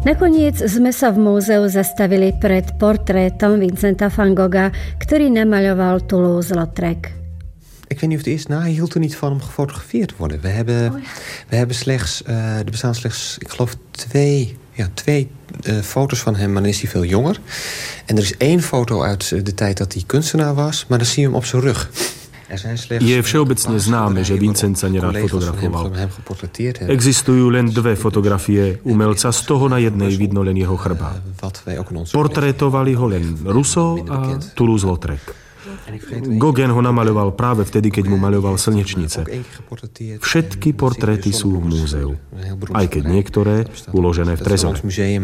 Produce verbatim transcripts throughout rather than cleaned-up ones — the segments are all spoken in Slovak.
Nakoniec sme sa v múzeu zastavili pred portrétom Vincenta van Gogha, ktorý namaľoval Toulouse-Lautrec. Ik weet niet of het eerst nahield er niet van om gefotografeerd te worden. We hebben, oh ja. we hebben slechts, uh, er bestaan slechts, ik geloof twee, ja, twee uh, foto's van hem, maar dan is hij veel jonger. En er is één foto uit de tijd dat hij kunstenaar was, maar dan zie je hem op zijn rug. Je všeobecne známe, že Vincent sa nerád fotografoval. Existujú len dve fotografie umelca, z toho na jednej vidno len jeho chrba. Portrétovali ho len Rousseau a Toulouse-Lautrec. Gauguin ho namaľoval práve vtedy, keď mu maľoval slnečnice. Všetky portréty sú v múzeu, aj keď niektoré uložené v trezore.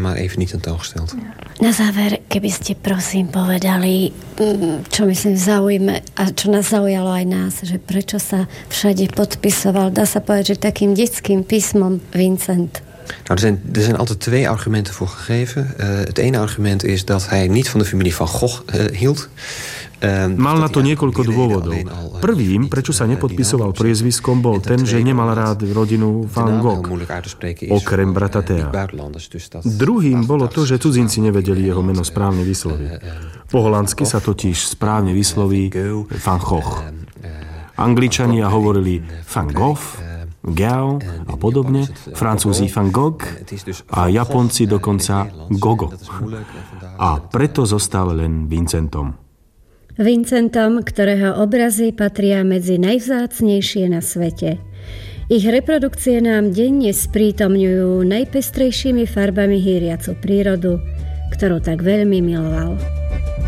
Na záver, keby ste prosím povedali, čo myslím zaujme a čo nás zaujalo aj nás, že prečo sa všade podpisoval, dá sa povedať, že takým detským písmom Vincent. Nou, er, zijn, er zijn altijd twee argumenten voor gegeven. Uh, het ene argument is dat hij niet van de familie van Gogh uh, hield. Mal na to niekoľko dôvodov. Prvým, prečo sa nepodpisoval priezviskom, bol ten, že nemal rád rodinu Van Gogh, okrem brata Thea. Druhým bolo to, že cudzinci nevedeli jeho meno správne vysloviť. Po holandsky sa totiž správne vysloví Van Gogh. Angličania hovorili Van Gogh, Gao a podobne, Francúzi Van Gogh a Japonci dokonca Gogo. A preto zostal len Vincentom. Vincentom, ktorého obrazy patria medzi najvzácnejšie na svete. Ich reprodukcie nám denne sprítomňujú najpestrejšími farbami hýriacu prírodu, ktorú tak veľmi miloval.